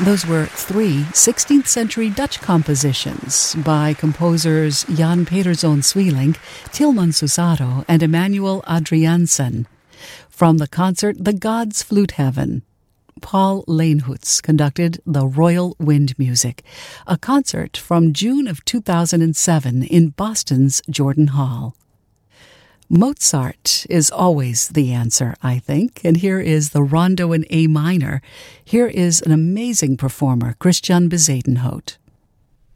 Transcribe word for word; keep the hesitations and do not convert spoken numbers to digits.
Those were three sixteenth century Dutch compositions by composers Jan Pederzoon Sweelinck, Tilman Susaro, and Emmanuel Adriaansen. From the concert The Gods Flute Heaven, Paul Leenhoots conducted the Royal Wind Music, a concert from June of two thousand seven in Boston's Jordan Hall. Mozart is always the answer, I think, and here is the Rondo in A minor. Here is an amazing performer, Christian Bezuidenhout.